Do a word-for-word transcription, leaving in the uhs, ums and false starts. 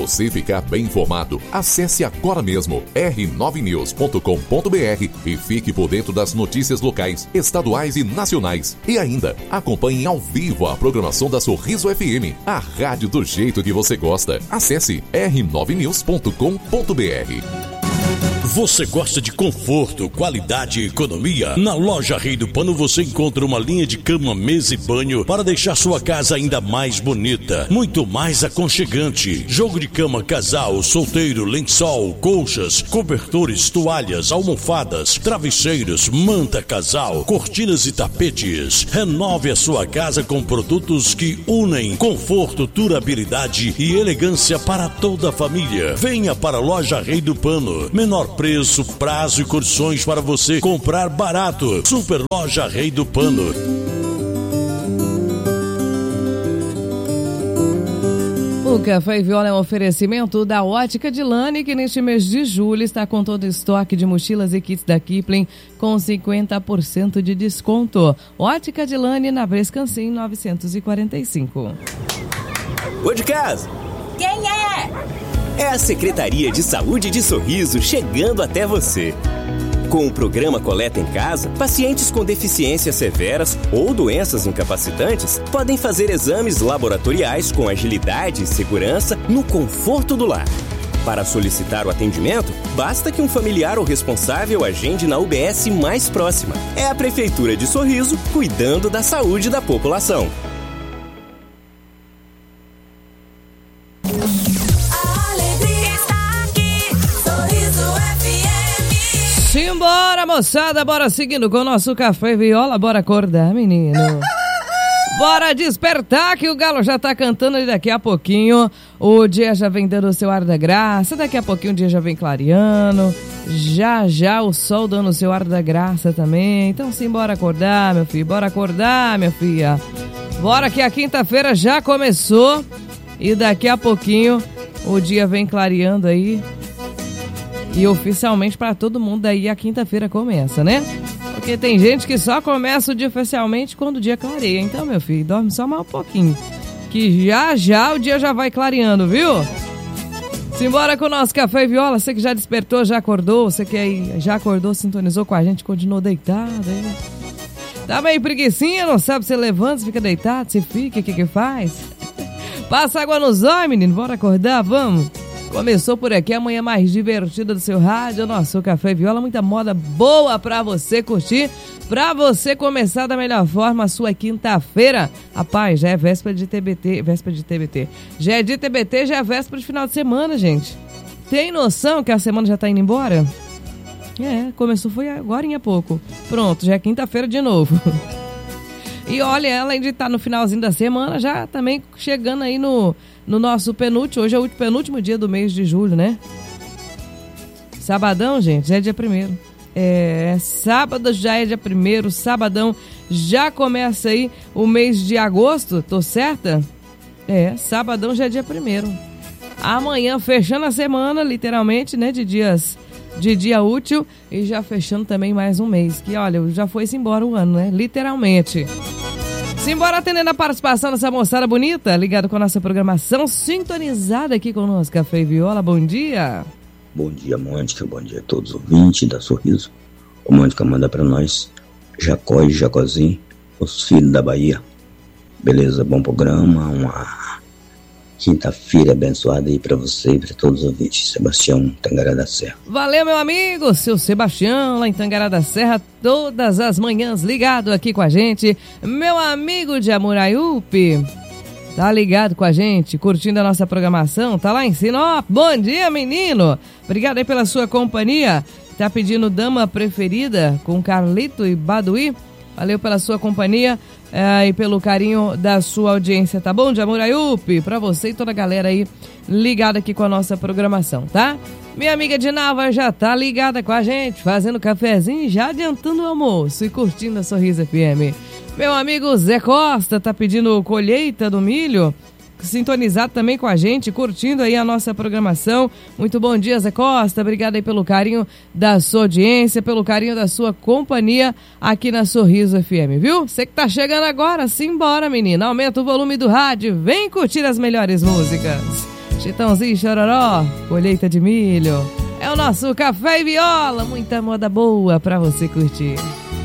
você ficar bem informado, acesse agora mesmo r nove news ponto com ponto b r e fique por dentro das notícias locais, estaduais e nacionais. E ainda, acompanhe ao vivo a programação da Sorriso F M, a rádio do jeito que você gosta. Acesse r nove news ponto com ponto b r. Você gosta de conforto, qualidade e economia? Na Loja Rei do Pano você encontra uma linha de cama, mesa e banho para deixar sua casa ainda mais bonita, muito mais aconchegante. Jogo de cama casal, solteiro, lençol, colchas, cobertores, toalhas, almofadas, travesseiros, manta casal, cortinas e tapetes. Renove a sua casa com produtos que unem conforto, durabilidade e elegância para toda a família. Venha para a Loja Rei do Pano. Menor preço, prazo e condições para você comprar barato. Super Loja Rei do Pano. O Café e Viola é um oferecimento da Ótica de Lani, que neste mês de julho está com todo o estoque de mochilas e kits da Kipling com cinquenta por cento de desconto. Ótica de Lani na Brescancin novecentos e quarenta e cinco. Ô de casa! Quem é? É a Secretaria de Saúde de Sorriso chegando até você. Com o programa Coleta em Casa, pacientes com deficiências severas ou doenças incapacitantes podem fazer exames laboratoriais com agilidade e segurança no conforto do lar. Para solicitar o atendimento, basta que um familiar ou responsável agende na U B S mais próxima. É a Prefeitura de Sorriso cuidando da saúde da população. Simbora, moçada, bora seguindo com o nosso Café e Viola, bora acordar, menino. Bora despertar que o galo já tá cantando e daqui a pouquinho o dia já vem dando o seu ar da graça, daqui a pouquinho o dia já vem clareando, já já o sol dando o seu ar da graça também. Então sim, bora acordar, meu filho, bora acordar, minha filha. Bora que a quinta-feira já começou e daqui a pouquinho o dia vem clareando aí. E oficialmente para todo mundo daí a quinta-feira começa, né? Porque tem gente que só começa o dia oficialmente quando o dia clareia. Então, meu filho, dorme só mais um pouquinho. Que já já o dia já vai clareando, viu? Simbora com o nosso Café e Viola. Você que já despertou, já acordou. Você que aí já acordou, sintonizou com a gente, continuou deitado. Aí. Tá meio preguicinha, não sabe se levanta, se fica deitado, se fica, o que que faz? Passa água nos olhos, menino. Bora acordar, vamos? Começou por aqui a manhã mais divertida do seu rádio, nosso Café e Viola, muita moda boa pra você curtir, pra você começar da melhor forma a sua quinta-feira. Rapaz, já é véspera de T B T, véspera de T B T, já é de T B T, já é véspera de final de semana, gente. Tem noção que a semana já tá indo embora? É, começou foi agora em pouco. Pronto, já é quinta-feira de novo. E olha, além de estar no finalzinho da semana, já também chegando aí no, no nosso penúltimo, hoje é o penúltimo dia do mês de julho, né? Sabadão, gente, já é dia primeiro. É, sábado já é dia primeiro, sabadão já começa aí o mês de agosto, tô certa? É, sabadão já é dia primeiro. Amanhã fechando a semana, literalmente, né, de dias... de dia útil e já fechando também mais um mês, que olha, já foi-se embora o ano, né? Literalmente. Simbora atendendo a participação dessa moçada bonita, ligado com a nossa programação, sintonizada aqui conosco, Café e Viola, bom dia. Bom dia, Mônica, bom dia a todos os ouvintes da Sorriso. O Mônica manda pra nós, Jacó e Jacozinho, os filhos da Bahia. Beleza, bom programa, uma... quinta-feira abençoada aí pra você e pra todos os ouvintes. Sebastião, Tangará da Serra. Valeu, meu amigo, seu Sebastião, lá em Tangará da Serra, todas as manhãs ligado aqui com a gente. Meu amigo de Amuraiupe, tá ligado com a gente, curtindo a nossa programação, tá lá em Sinop. Bom dia, menino. Obrigado aí pela sua companhia. Tá pedindo Dama Preferida com Carlito e Baduí. Valeu pela sua companhia é, e pelo carinho da sua audiência, tá bom? De Amuraiupe, pra você e toda a galera aí ligada aqui com a nossa programação, tá? Minha amiga de Nava já tá ligada com a gente, fazendo cafezinho e já adiantando o almoço e curtindo a Sorriso F M. Meu amigo Zé Costa tá pedindo colheita do milho, sintonizado também com a gente, curtindo aí a nossa programação. Muito bom dia, Zé Costa, obrigado aí pelo carinho da sua audiência, pelo carinho da sua companhia aqui na Sorriso F M, viu? Você que tá chegando agora, simbora, menina, aumenta o volume do rádio, vem curtir as melhores músicas. Chitãozinho e Chororó, colheita de milho. É o nosso Café e Viola, muita moda boa pra você curtir.